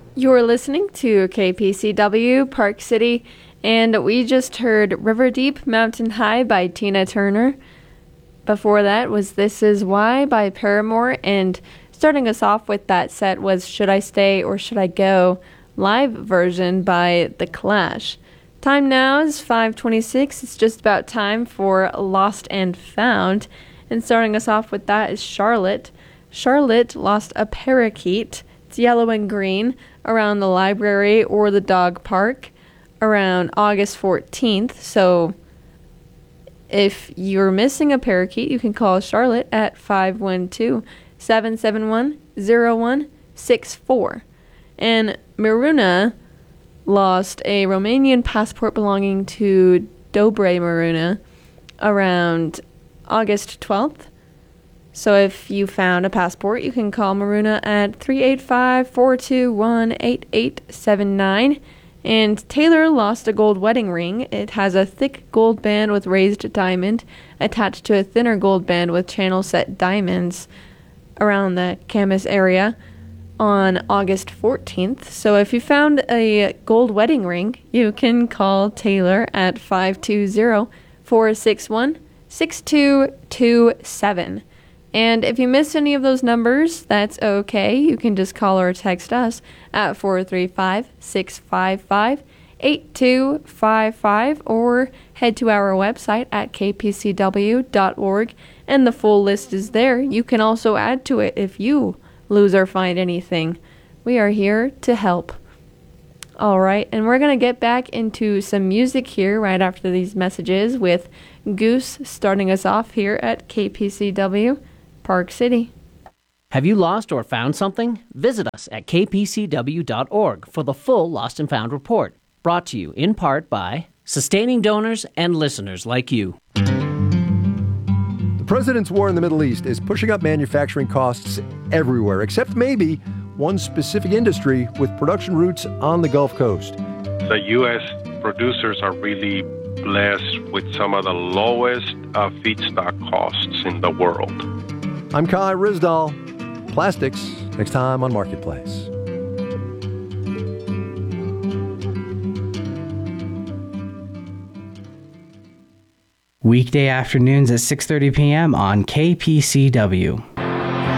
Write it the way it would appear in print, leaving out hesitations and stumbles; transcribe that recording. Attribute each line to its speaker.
Speaker 1: You're listening to KPCW Park City, and we just heard River Deep Mountain High by Tina Turner. Before that was This Is Why by Paramore, and starting us off with that set was Should I Stay or Should I Go, live version by The Clash. Time now is 5:26. It's just about time for Lost and Found, and starting us off with that is Charlotte. Charlotte lost a parakeet. It's yellow and green around the library or the dog park around August 14th. So if you're missing a parakeet, you can call Charlotte at 512-771-0164. And Maruna lost a Romanian passport belonging to Dobre Maruna around August 12th. So if you found a passport, you can call Maruna at 385-421-8879. And Taylor lost a gold wedding ring. It has a thick gold band with raised diamond attached to a thinner gold band with channel set diamonds around the Camas area on August 14th. So if you found a gold wedding ring, you can call Taylor at 520-461-6227. And if you missed any of those numbers, that's okay. You can just call or text us at 435-655-8255 or head to our website at kpcw.org, and the full list is there. You can also add to it if you lose or find anything. We are here to help. All right, and we're going to get back into some music here right after these messages with Goose starting us off here at KPCW Park City.
Speaker 2: Have you lost or found something? Visit us at kpcw.org for the full Lost and Found report, brought to you in part by sustaining donors and listeners like you.
Speaker 3: The president's war in the Middle East is pushing up manufacturing costs everywhere, except maybe one specific industry with production roots on the Gulf Coast.
Speaker 4: The U.S. producers are really blessed with some of the lowest feedstock costs in the world.
Speaker 3: I'm Kai Rizdal. Plastics, next time on Marketplace.
Speaker 5: Weekday afternoons at 6:30 p.m. on KPCW.